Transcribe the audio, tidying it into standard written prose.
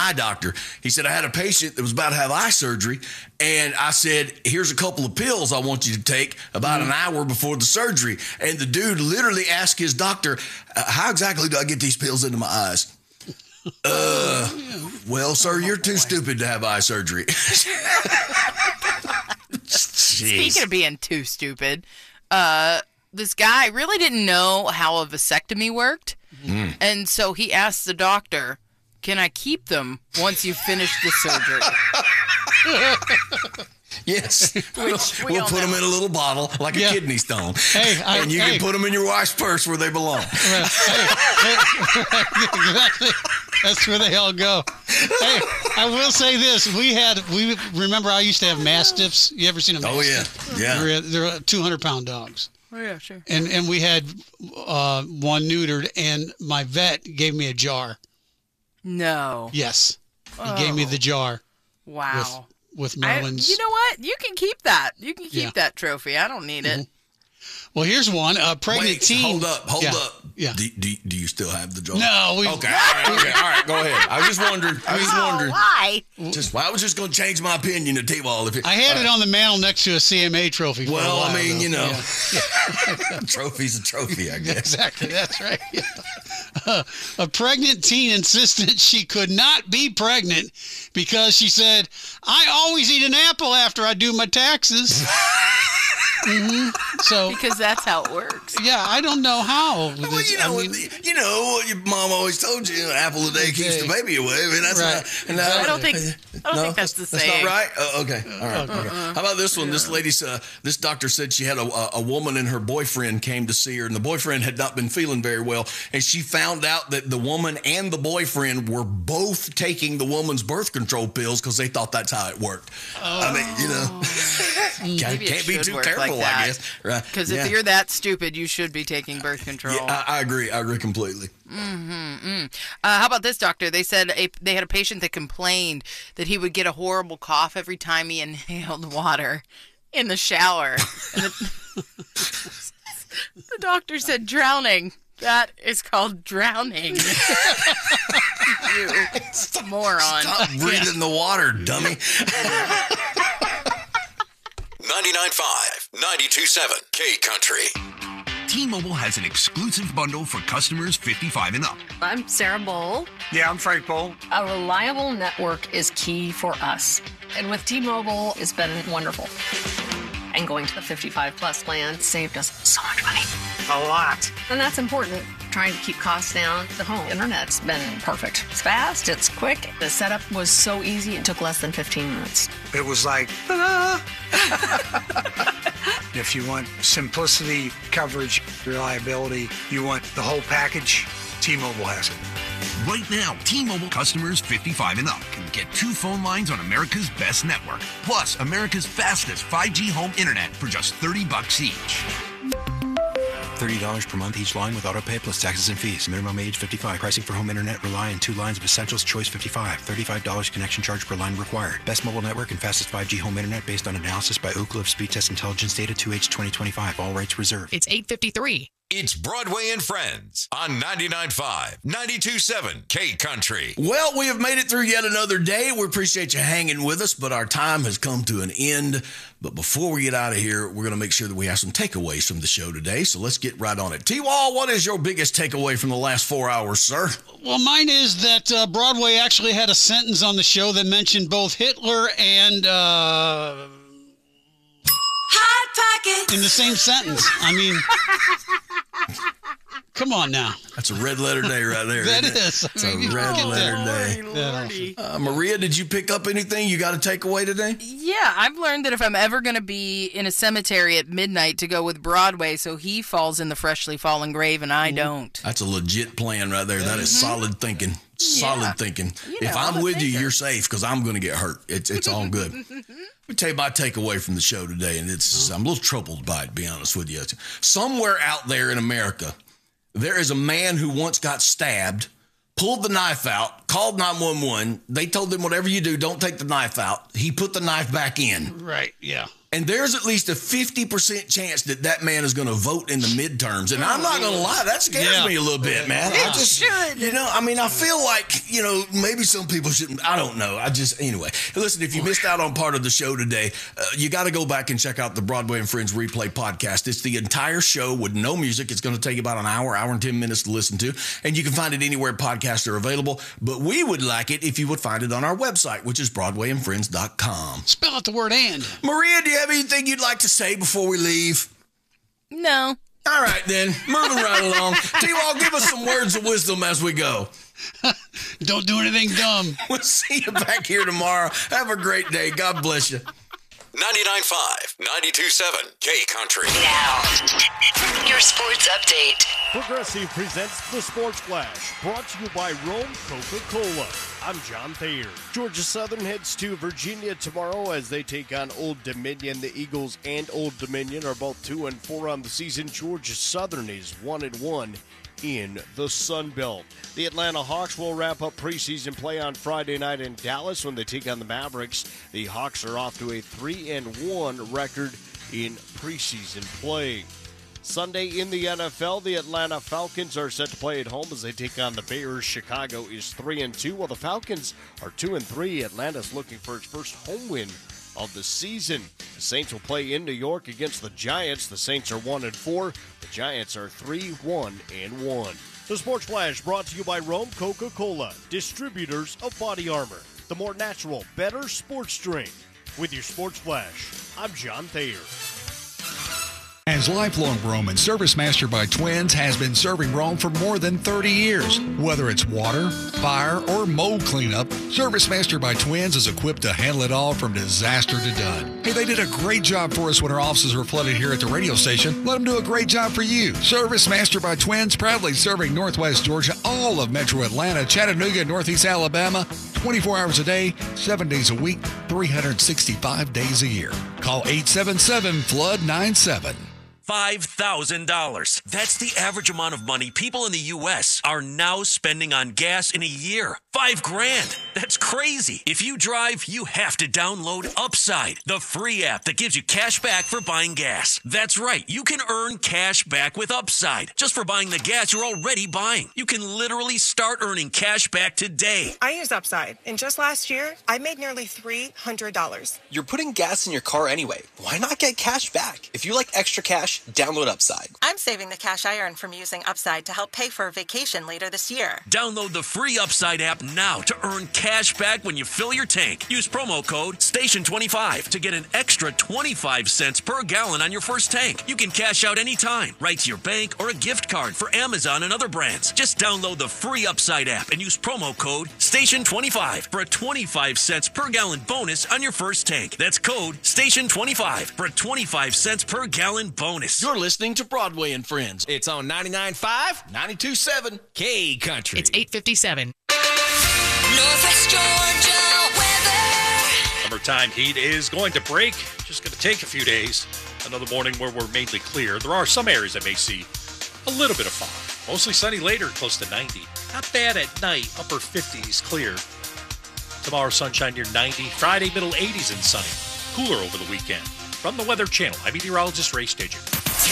eye doctor. He said, I had a patient that was about to have eye surgery, and I said, here's a couple of pills I want you to take about an hour before the surgery. And the dude literally asked his doctor, how exactly do I get these pills into my eyes? Well, sir, you're too stupid to have eye surgery. Speaking of being too stupid, this guy really didn't know how a vasectomy worked. And so he asked the doctor, can I keep them once you've finished the surgery? Yes. We'll put them in a little bottle like a kidney stone. And you can put them in your wife's purse where they belong. Exactly. That's where they all go. Hey, I will say this. We remember I used to have Mastiffs. You ever seen a Mastiff? Oh, yeah. They're 200-pound dogs. Oh, yeah, sure. And we had one neutered, and my vet gave me a jar. No. Yes. He gave me the jar. Wow. With Merlin's. You know what? You can keep that. You can keep that trophy. I don't need it. Well, here's one. A pregnant teen. Hold up. Yeah. Do you still have the jar? No. Okay. All right. Go ahead. I was just wondering. Why? I was just going to change my opinion to T-Ball. I had it on the mantle next to a CMA trophy. Well, I mean, you know, trophy's a trophy, I guess. Exactly. That's right. Yeah. A pregnant teen insisted she could not be pregnant because she said, I always eat an apple after I do my taxes. So because that's how it works. Yeah, I don't know how. Well, your mom always told you, an apple a day keeps the baby away. I mean, that's right. I don't think that's the same. That's not right? Okay. All right. Okay. How about this one? This lady, this doctor said she had a woman and her boyfriend came to see her, and the boyfriend had not been feeling very well, and she found out that the woman and the boyfriend were both taking the woman's birth control pills because they thought that's how it worked. I mean, can't be too careful, I guess. Right? Because if you're that stupid, you should be taking birth control. Yeah, I agree. I agree completely. How about this, doctor? They said they had a patient that complained that he would get a horrible cough every time he inhaled water in the shower. And the doctor said drowning. That is called drowning. You moron. Stop breathing the water, dummy. 99.5, 92.7, K Country. T-Mobile has an exclusive bundle for customers 55 and up. I'm Sarah Bowl. Yeah, I'm Frank Bowl. A reliable network is key for us. And with T-Mobile, it's been wonderful. And going to the 55 plus plan saved us so much money. A lot. And that's important. Trying to keep costs down. The home internet's been perfect. It's fast, it's quick. The setup was so easy, it took less than 15 minutes. It was like, ta-da! If you want simplicity, coverage, reliability, you want the whole package, T-Mobile has it. Right now, T-Mobile customers 55 and up can get 2 phone lines on America's best network, plus America's fastest 5G home internet for just $30 each. $30 per month each line with autopay plus taxes and fees. Minimum age 55. Pricing for home internet rely on 2 lines of Essentials Choice 55. $35 connection charge per line required. Best mobile network and fastest 5G home internet based on analysis by Ookla of Speed Test Intelligence data 2H 2025. All rights reserved. It's 8:53. It's Broadway and Friends on 99.5, 92.7 K Country. Well, we have made it through yet another day. We appreciate you hanging with us, but our time has come to an end. But before we get out of here, we're going to make sure that we have some takeaways from the show today. So let's get right on it. T-Wall, what is your biggest takeaway from the last 4 hours, sir? Well, mine is that Broadway actually had a sentence on the show that mentioned both Hitler and Hot Pockets in the same sentence. I mean, come on now. That's a red letter day right there. That is. It's a red letter day. Maria, did you pick up anything you got to take away today? Yeah, I've learned that if I'm ever going to be in a cemetery at midnight to go with Broadway so he falls in the freshly fallen grave and I don't. That's a legit plan right there. That is solid thinking. Solid thinking. If I'm with you, you're safe because I'm going to get hurt. It's all good. Let me tell you my takeaway from the show today, and I'm a little troubled by it, to be honest with you. Somewhere out there in America, there is a man who once got stabbed, pulled the knife out, called 911. They told him, whatever you do, don't take the knife out. He put the knife back in. Right, yeah. and there's at least a 50% chance that man is going to vote in the midterms. And I'm not going to lie, that scares me a little bit, man. I just, I feel like, maybe some people shouldn't. I don't know. Anyway. Listen, if you missed out on part of the show today, you got to go back and check out the Broadway and Friends Replay podcast. It's the entire show with no music. It's going to take about an hour and 10 minutes to listen to, and you can find it anywhere podcasts are available. But we would like it if you would find it on our website, which is BroadwayandFriends.com. Spell out the word "and." Maria, do you have anything you'd like to say before we leave? No. All right, then. Moving right along. T-Wall, give us some words of wisdom as we go. Don't do anything dumb. We'll see you back here tomorrow. Have a great day. God bless you. 99.5, 92.7, K-Country. Now, your sports update. Progressive presents the Sports Flash, brought to you by Rome Coca-Cola. I'm John Thayer. Georgia Southern heads to Virginia tomorrow as they take on Old Dominion. The Eagles and Old Dominion are both 2-4 on the season. Georgia Southern is 1-1 in the Sun Belt. The Atlanta Hawks will wrap up preseason play on Friday night in Dallas when they take on the Mavericks. The Hawks are off to a 3-1 record in preseason play. Sunday in the NFL, the Atlanta Falcons are set to play at home as they take on the Bears. Chicago is 3-2, while the Falcons are 2-3. Atlanta's looking for its first home win of the season. The Saints will play in New York against the Giants. The Saints are 1-4. The Giants are 3-1-1. The Sports Flash brought to you by Rome Coca-Cola, distributors of Body Armor, the more natural, better sports drink. With your Sports Flash, I'm John Thayer. As lifelong Roman, Service Master by Twins has been serving Rome for more than 30 years. Whether it's water, fire, or mold cleanup, Service Master by Twins is equipped to handle it all from disaster to done. Hey, they did a great job for us when our offices were flooded here at the radio station. Let them do a great job for you. Service Master by Twins, proudly serving Northwest Georgia, all of Metro Atlanta, Chattanooga, and Northeast Alabama, 24 hours a day, 7 days a week, 365 days a year. Call 877-FLOOD-97. $5,000. That's the average amount of money people in the U.S. are now spending on gas in a year. $5,000. That's crazy. If you drive, you have to download Upside, the free app that gives you cash back for buying gas. That's right. You can earn cash back with Upside just for buying the gas you're already buying. You can literally start earning cash back today. I use Upside, and just last year, I made nearly $300. You're putting gas in your car anyway. Why not get cash back? If you like extra cash, download Upside. I'm saving the cash I earn from using Upside to help pay for a vacation later this year. Download the free Upside app now to earn cash back when you fill your tank. Use promo code STATION25 to get an extra 25 cents per gallon on your first tank. You can cash out anytime, right to your bank or a gift card for Amazon and other brands. Just download the free Upside app and use promo code STATION25 for a 25 cents per gallon bonus on your first tank. That's code STATION25 for a 25 cents per gallon bonus. You're listening to Broadway and Friends. It's on 99.5, 92.7 K-Country. It's 8:57. Northwest Georgia weather. Summertime heat is going to break. Just going to take a few days. Another morning where we're mainly clear. There are some areas that may see a little bit of fog. Mostly sunny later, close to 90. Not bad at night, upper 50s clear. Tomorrow, sunshine near 90. Friday, middle 80s and sunny. Cooler over the weekend. From the Weather Channel, I'm meteorologist Ray Stager.